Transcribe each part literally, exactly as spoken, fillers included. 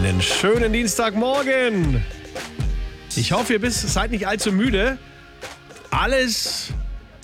Einen schönen Dienstagmorgen. Ich hoffe, ihr bist, seid nicht allzu müde. Alles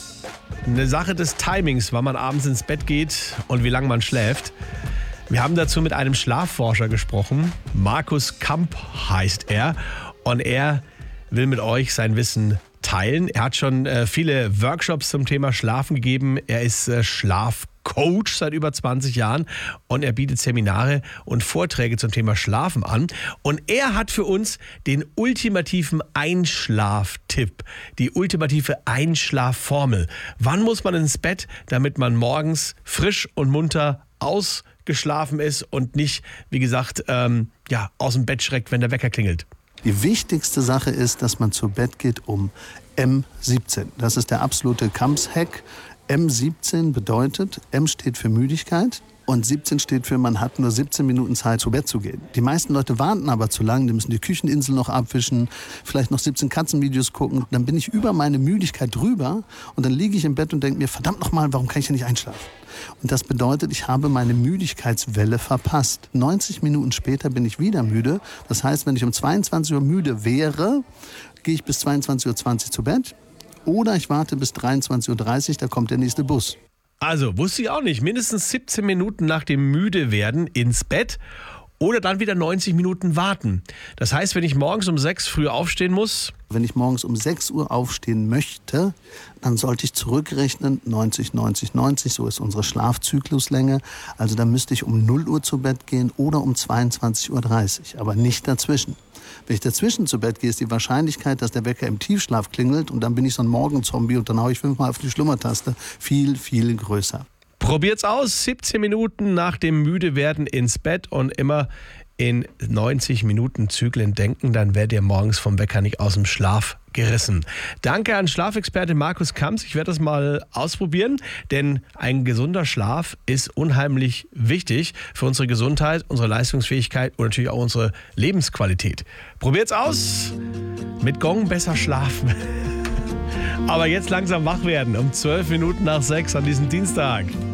eine Sache des Timings, wann man abends ins Bett geht und wie lange man schläft. Wir haben dazu mit einem Schlafforscher gesprochen. Markus Kamp heißt er. Und er will mit euch sein Wissen teilen. Er hat schon äh, viele Workshops zum Thema Schlafen gegeben. Er ist äh, Schlafcoach seit über zwanzig Jahren und er bietet Seminare und Vorträge zum Thema Schlafen an. Und er hat für uns den ultimativen Einschlaftipp, die ultimative Einschlafformel. Wann muss man ins Bett, damit man morgens frisch und munter ausgeschlafen ist und nicht, wie gesagt, ähm, ja, aus dem Bett schreckt, wenn der Wecker klingelt? Die wichtigste Sache ist, dass man zu Bett geht um M siebzehn. Das ist der absolute Kamps-Hack. M siebzehn bedeutet, M steht für Müdigkeit und siebzehn steht für, man hat nur siebzehn Minuten Zeit, zu Bett zu gehen. Die meisten Leute warten aber zu lang, die müssen die Kücheninsel noch abwischen, vielleicht noch siebzehn Katzenvideos gucken. Dann bin ich über meine Müdigkeit drüber und dann liege ich im Bett und denke mir, verdammt nochmal, warum kann ich denn nicht einschlafen? Und das bedeutet, ich habe meine Müdigkeitswelle verpasst. neunzig Minuten später bin ich wieder müde. Das heißt, wenn ich um zweiundzwanzig Uhr müde wäre, gehe ich bis zweiundzwanzig Uhr zwanzig zu Bett. Oder ich warte bis dreiundzwanzig Uhr dreißig, da kommt der nächste Bus. Also, wusste ich auch nicht. Mindestens siebzehn Minuten nach dem Müdewerden ins Bett oder dann wieder neunzig Minuten warten. Das heißt, wenn ich morgens um sechs früh aufstehen muss... Wenn ich morgens um sechs Uhr aufstehen möchte, dann sollte ich zurückrechnen, neunzig, neunzig, neunzig, so ist unsere Schlafzykluslänge. Also dann müsste ich um null Uhr zu Bett gehen oder um zweiundzwanzig Uhr dreißig, aber nicht dazwischen. Wenn ich dazwischen zu Bett gehe, ist die Wahrscheinlichkeit, dass der Wecker im Tiefschlaf klingelt und dann bin ich so ein Morgenzombie und dann haue ich fünfmal auf die Schlummertaste, viel, viel größer. Probiert's aus, siebzehn Minuten nach dem Müdewerden ins Bett und immer in neunzig Minuten Zyklen denken, dann werdet ihr morgens vom Wecker nicht aus dem Schlaf gerissen. Danke an Schlafexperte Markus Kamps. Ich werde das mal ausprobieren, denn ein gesunder Schlaf ist unheimlich wichtig für unsere Gesundheit, unsere Leistungsfähigkeit und natürlich auch unsere Lebensqualität. Probiert's aus. Mit Gong besser schlafen. Aber jetzt langsam wach werden um zwölf Minuten nach sechs an diesem Dienstag.